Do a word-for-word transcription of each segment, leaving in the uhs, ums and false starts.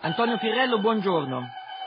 Antonio Pirrello, buongiorno.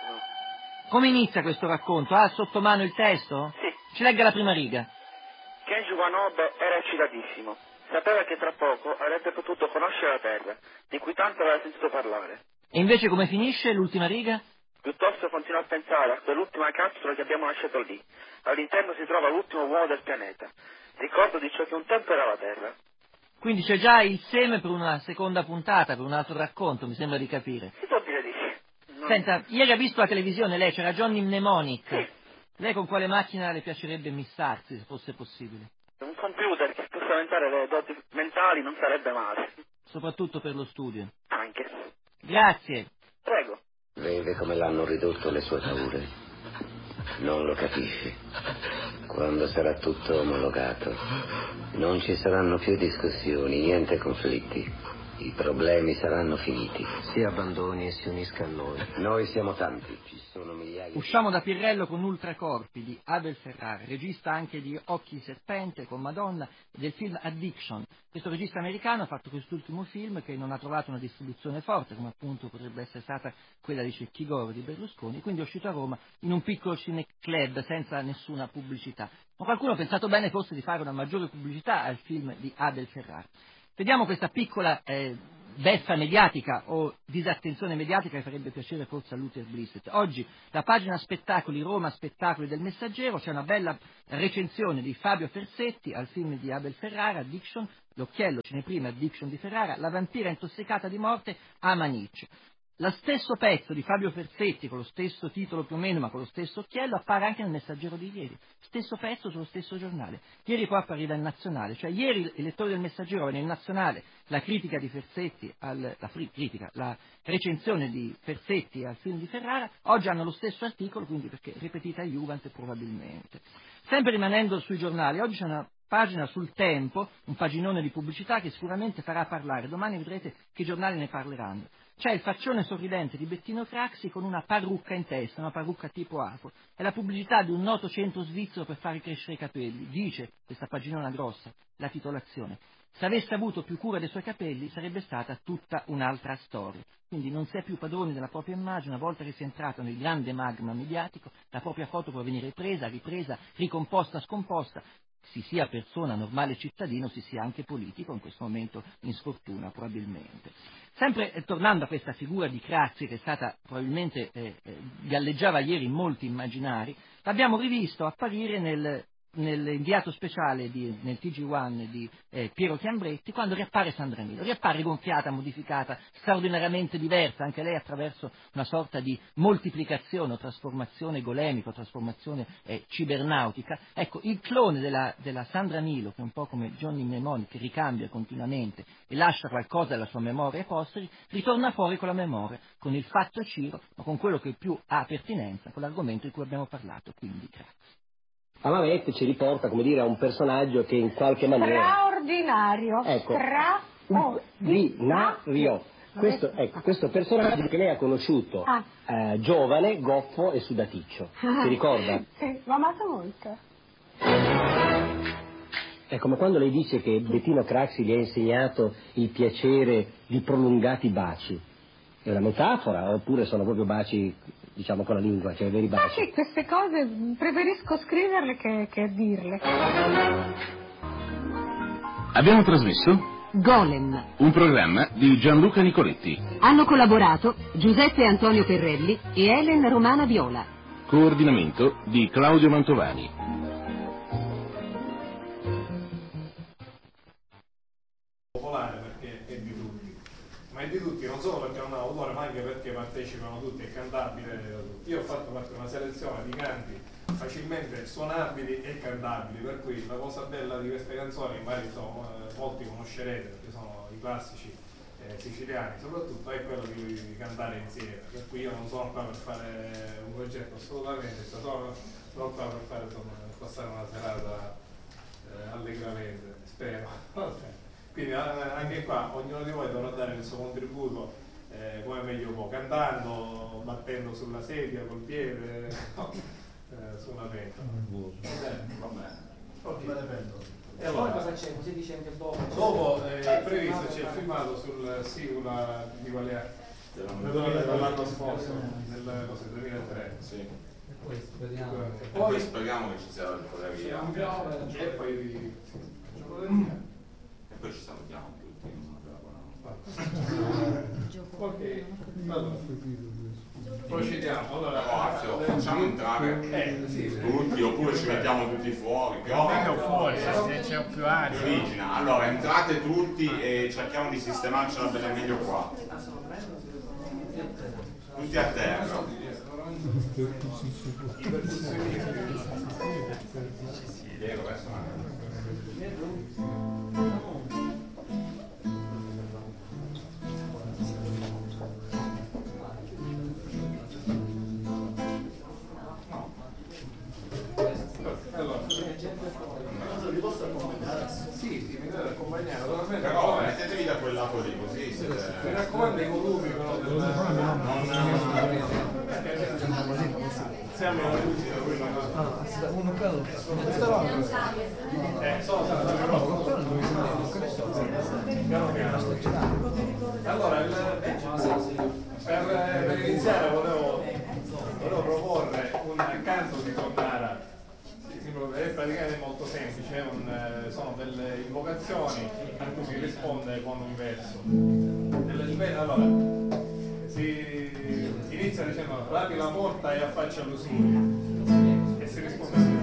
Come inizia questo racconto? Ha sotto mano il testo? Sì. Ci legga la prima riga. Kenji Wanobe era eccitatissimo. Sapeva che tra poco avrebbe potuto conoscere la Terra, di cui tanto aveva sentito parlare. E invece come finisce l'ultima riga? Piuttosto continua a pensare a quell'ultima capsula che abbiamo lasciato lì. All'interno si trova l'ultimo uomo del pianeta. Ricordo di ciò che un tempo era la Terra. Quindi c'è già il seme per una seconda puntata, per un altro racconto, mi sembra di capire. Si può dire di sì. Non... Senta, ieri ha visto la televisione, lei c'era Johnny Mnemonic. Sì. Lei con quale macchina le piacerebbe missarsi, se fosse possibile? Un computer che possa aumentare le doti mentali non sarebbe male. Soprattutto per lo studio. Anche. Grazie. Prego. Vede come l'hanno ridotto le sue paure. Non lo capisce. Quando sarà tutto omologato, non ci saranno più discussioni, niente conflitti. I problemi saranno finiti. Si abbandoni e si unisca a noi. Noi siamo tanti, ci sono migliaia. Usciamo da Pirrello con Ultracorpi di Abel Ferrara, regista anche di Occhi di serpente con Madonna e del film Addiction. Questo regista americano ha fatto quest'ultimo film che non ha trovato una distribuzione forte, come appunto potrebbe essere stata quella di Cecchigoro di Berlusconi, quindi è uscito a Roma in un piccolo cineclub senza nessuna pubblicità. Ma qualcuno ha pensato bene forse di fare una maggiore pubblicità al film di Abel Ferrara. Vediamo questa piccola eh, beffa mediatica o disattenzione mediatica che farebbe piacere forse a Luther Blissett. Oggi la pagina spettacoli Roma Spettacoli del Messaggero, c'è una bella recensione di Fabio Fersetti al film di Abel Ferrara, Addiction, l'occhiello cineprima Addiction di Ferrara, la vampira intossicata di morte ama Nietzsche. Lo stesso pezzo di Fabio Fersetti, con lo stesso titolo più o meno, ma con lo stesso occhiello, appare anche nel Messaggero di ieri. Stesso pezzo sullo stesso giornale. Ieri poi appariva il Nazionale, cioè ieri i lettori del Messaggero avevano il Nazionale, la critica di Fersetti, al, la free, critica, la recensione di Fersetti al film di Ferrara, oggi hanno lo stesso articolo, quindi perché ripetita Juventus probabilmente. Sempre rimanendo sui giornali, oggi c'è una pagina sul Tempo, un paginone di pubblicità che sicuramente farà parlare, domani vedrete che i giornali ne parleranno. C'è il faccione sorridente di Bettino Craxi con una parrucca in testa, una parrucca tipo afro. È la pubblicità di un noto centro svizzero per fare crescere i capelli. Dice, questa paginona grossa, la titolazione: se avesse avuto più cura dei suoi capelli sarebbe stata tutta un'altra storia. Quindi non si è più padroni della propria immagine, una volta che si è entrato nel grande magma mediatico, la propria foto può venire presa, ripresa, ricomposta, scomposta. Si sia persona normale cittadino, si sia anche politico, in questo momento in sfortuna probabilmente. Sempre eh, tornando a questa figura di Craxi che è stata probabilmente eh, eh, galleggiava ieri in molti immaginari, l'abbiamo rivisto apparire nel nell'inviato speciale di, nel T G uno di eh, Piero Chiambretti, quando riappare Sandra Milo, riappare gonfiata, modificata, straordinariamente diversa, anche lei attraverso una sorta di moltiplicazione o trasformazione golemica o trasformazione eh, cibernautica. Ecco, il clone della, della Sandra Milo, che è un po' come Johnny Mnemonic, che ricambia continuamente e lascia qualcosa della sua memoria ai posteri, ritorna fuori con la memoria, con il fatto Ciro, ma con quello che più ha pertinenza, con l'argomento di cui abbiamo parlato, quindi grazie. Amavette ci riporta, come dire, a un personaggio che in qualche maniera... Straordinario. Ecco, straordinario. Questo, ecco, questo personaggio che lei ha conosciuto ah. eh, giovane, goffo e sudaticcio. Ah. Si ricorda? Sì, l'ho amato molto. È come quando lei dice che Bettino Craxi gli ha insegnato il piacere di prolungati baci. È una metafora oppure sono proprio baci, diciamo, con la lingua, cioè veri baci? Ah sì, queste cose preferisco scriverle che, che dirle. Abbiamo trasmesso Golem, un programma di Gianluca Nicoletti. Hanno collaborato Giuseppe Antonio Perrelli e Helen Romana Viola. Coordinamento di Claudio Mantovani. Ma è di tutti, non solo perché non ha autore, ma anche perché partecipano tutti, è cantabile da tutti. Io ho fatto parte di una selezione di canti facilmente suonabili e cantabili, per cui la cosa bella di queste canzoni, magari sono, eh, molti conoscerete perché sono i classici eh, siciliani, soprattutto è quello di, di cantare insieme, per cui io non sono qua per fare un progetto assolutamente, sono, sono qua per fare, insomma, per passare una serata eh, allegramente, spero. Quindi anche qua ognuno di voi dovrà dare il suo contributo eh, come meglio può, cantando, battendo sulla sedia, col piede, no, eh, su una pentola. Va bene. E allora, poi cosa c'è? Così dice anche dopo. Dopo eh, è previsto, c'è il filmato sul sito di Qualeari. dell'anno scorso, nel duemilatré. Sì. Poi speriamo, e poi speriamo che ci sia la fotografia e poi e poi ci salutiamo tutti. Ok, allora procediamo. Allora, oh, facciamo entrare eh, sì, tutti sì. Oppure ci mettiamo tutti fuori. Però vengo fuori, se c'è più aria. Origina. Allora entrate tutti e cerchiamo di sistemarcela bene meglio qua. Tutti a terra. Diego, verso sì, sì, mi deve accompagnare. Però mettetevi da quel lato lì, così siete... Mi raccomando i volumi però del... Non... Siamo tutti da quello che... uno quello. Eh, sono stato piano piano. Allora, il... per, per iniziare volevo, volevo proporre un canto di Cornara. È praticamente molto semplice, è un, sono delle invocazioni a cui si risponde con un verso. Allora, si inizia dicendo apri la porta e affaccia l'usilio e si risponde